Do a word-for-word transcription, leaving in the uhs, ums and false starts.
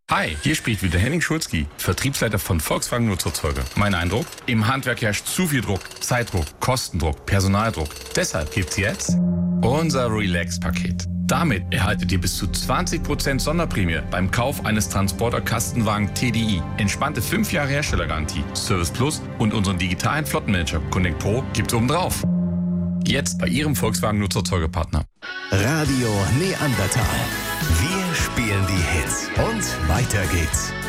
Hi, hier spricht wieder Henning Schulzki, Vertriebsleiter von Volkswagen Nutzfahrzeuge. Mein Eindruck? Im Handwerk herrscht zu viel Druck, Zeitdruck, Kostendruck, Personaldruck. Deshalb gibt's jetzt unser Relax-Paket. Damit erhaltet ihr bis zu zwanzig Prozent Sonderprämie beim Kauf eines Transporter-Kastenwagen T D I. Entspannte fünf Jahre Herstellergarantie, Service Plus und unseren digitalen Flottenmanager Connect Pro gibt's obendrauf. Jetzt bei Ihrem Volkswagen Nutzfahrzeugepartner. Radio Neandertal. Wir spielen die Hits und weiter geht's.